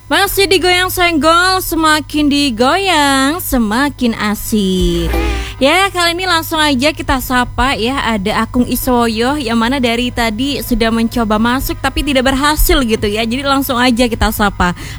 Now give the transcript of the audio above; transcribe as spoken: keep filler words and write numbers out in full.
Masih digoyang senggol, semakin digoyang semakin asik. Ya, kali ini langsung aja kita sapa ya. Ada Akung Iswoyo yang mana dari tadi sudah mencoba masuk tapi tidak berhasil gitu ya. Jadi langsung aja kita sapa.